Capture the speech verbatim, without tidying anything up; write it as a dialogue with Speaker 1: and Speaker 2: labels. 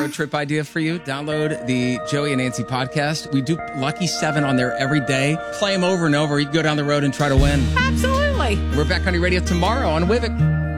Speaker 1: road trip idea for you. Download the Joey and Nancy podcast. We do Lucky Seven on there every day. Play them over and over. You can go down the road and try to win.
Speaker 2: Absolutely.
Speaker 1: We're back on your radio tomorrow on Wivik.